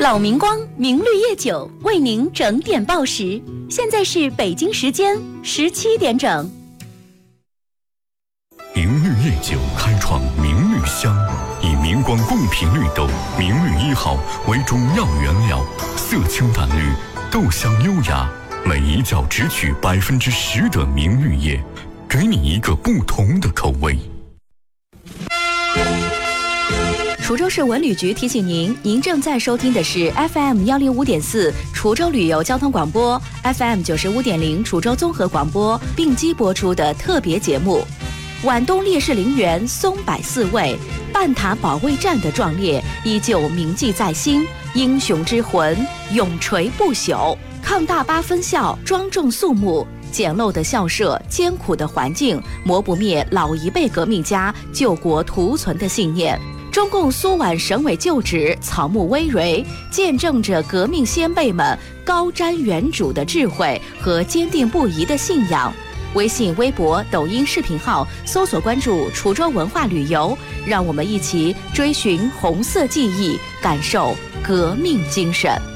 老明光明绿叶酒为您整点报时，现在是北京时间17点整。 明绿叶酒开创明绿香，以明光贡品绿豆明绿1号为中药原料，色清淡绿，豆香优雅，每一角只取10%的明绿叶，给你一个不同的口味。 滁州市文旅局提醒您，您正在收听的是 FM 105.4滁州旅游交通广播 ，FM 95.0滁州综合广播并机播出的特别节目。皖东烈士陵园松柏4位，半塔保卫战的壮烈依旧铭记在心，英雄之魂永垂不朽。抗大8分校庄重肃穆，简陋的校舍，艰苦的环境，磨不灭老一辈革命家救国图存的信念。中共苏皖省委旧址草木葳蕤，见证着革命先辈们高瞻远瞩的智慧和坚定不移的信仰。微信、微博、抖音视频号搜索关注滁州文化旅游，让我们一起追寻红色记忆，感受革命精神。